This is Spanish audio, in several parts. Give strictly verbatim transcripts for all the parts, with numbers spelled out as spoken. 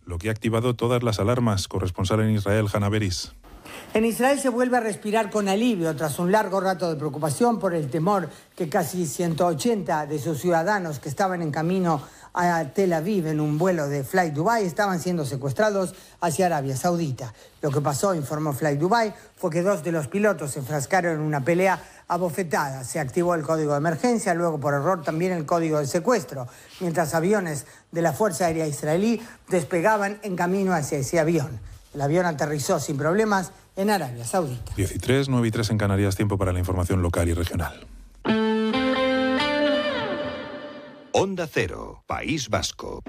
lo que ha activado todas las alarmas. Corresponsal en Israel, Hanna Beris. En Israel se vuelve a respirar con alivio tras un largo rato de preocupación por el temor que casi ciento ochenta de sus ciudadanos que estaban en camino a Tel Aviv en un vuelo de Fly Dubai estaban siendo secuestrados hacia Arabia Saudita. Lo que pasó, informó Fly Dubai, fue que dos de los pilotos se enfrascaron en una pelea a bofetadas. Se activó el código de emergencia, luego por error también el código de secuestro, mientras aviones de la Fuerza Aérea Israelí despegaban en camino hacia ese avión. El avión aterrizó sin problemas en Arabia Saudita. diez y tres, nueve y tres en Canarias, tiempo para la información local y regional. Onda Cero, País Vasco.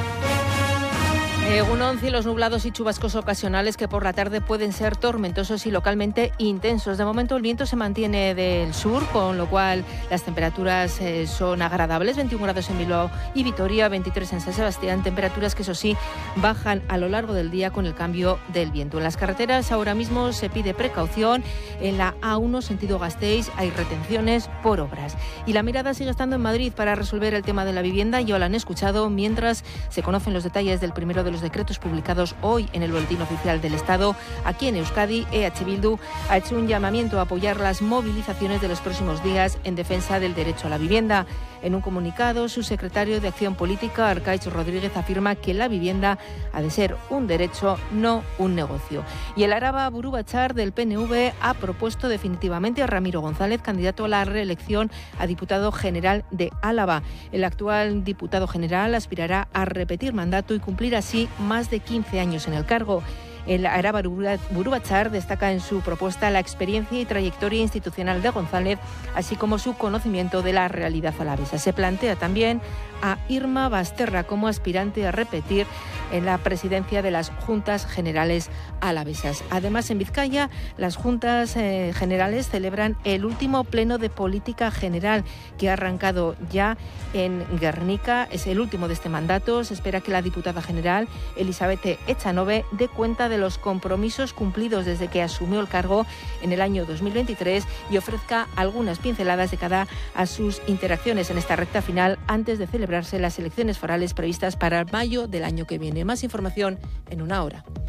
Egunon, cielos nublados y chubascos ocasionales que por la tarde pueden ser tormentosos y localmente intensos. De momento el viento se mantiene del sur, con lo cual las temperaturas eh, son agradables. veintiún grados en Bilbao y Vitoria, veintitrés en San Sebastián. Temperaturas que eso sí bajan a lo largo del día con el cambio del viento. En las carreteras ahora mismo se pide precaución. En la A uno sentido Gasteiz hay retenciones por obras. Y la mirada sigue estando en Madrid para resolver el tema de la vivienda. Ya lo han escuchado mientras se conocen los detalles del primero de los decretos publicados hoy en el Boletín Oficial del Estado. Aquí en Euskadi, E H Bildu ha hecho un llamamiento a apoyar las movilizaciones de los próximos días en defensa del derecho a la vivienda. En un comunicado, su secretario de Acción Política, Arkaitz Rodríguez, afirma que la vivienda ha de ser un derecho, no un negocio. Y el Araba Burubachar del P N V ha propuesto definitivamente a Ramiro González, candidato a la reelección a diputado general de Álava. El actual diputado general aspirará a repetir mandato y cumplir así más de quince años en el cargo. El Araba Burubachar destaca en su propuesta la experiencia y trayectoria institucional de González, así como su conocimiento de la realidad alavesa. Se plantea también a Irma Basterra como aspirante a repetir en la presidencia de las Juntas Generales alavesas. Además, en Vizcaya, las Juntas eh, Generales celebran el último pleno de política general que ha arrancado ya en Guernica. Es el último de este mandato. Se espera que la diputada general, Elizabeth Echanove, dé cuenta de los compromisos cumplidos desde que asumió el cargo en el año dos mil veintitrés y ofrezca algunas pinceladas de cara a sus interacciones en esta recta final antes de celebrarse las elecciones forales previstas para mayo del año que viene. Más información en una hora.